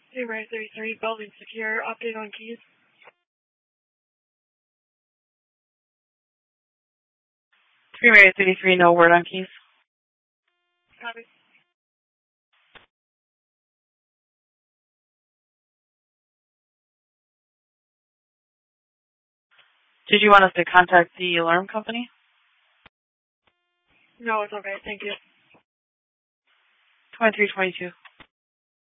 Streamer 33, building secure, update on keys. Streamer 33, no word on keys. Copy. Did you want us to contact the alarm company? No, it's okay. Thank you. 2322.